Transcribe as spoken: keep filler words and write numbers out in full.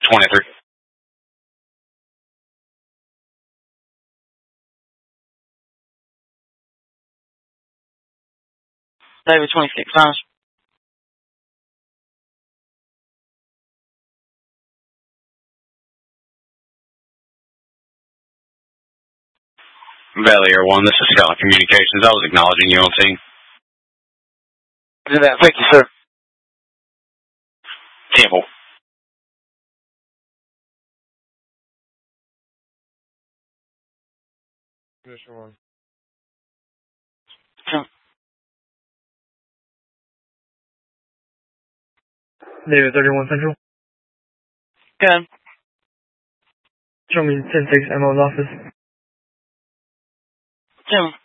twenty-three. David twenty-six, honest. Valley Air one, this is Scotland Communications. I was acknowledging you on scene. Do that. Thank you, sir. Temple. Commissioner one. Come. David thirty-one Central. Good. Show me ten six M O's office. Jim.